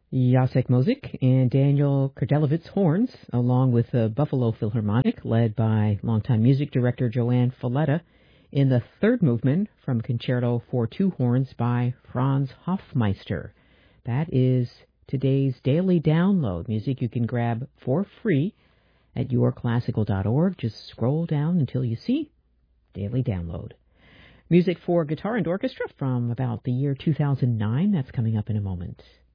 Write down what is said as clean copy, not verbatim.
Jacek Mozik and Daniel Kardelowitz horns, along with the Buffalo Philharmonic, led by longtime music director Joanne Falletta, in the third movement from Concerto for Two Horns by Franz Hofmeister. That is today's daily download, music you can grab for free at yourclassical.org. Just scroll down until you see Daily Download. Music for guitar and orchestra from about the year 2009. That's coming up in a moment.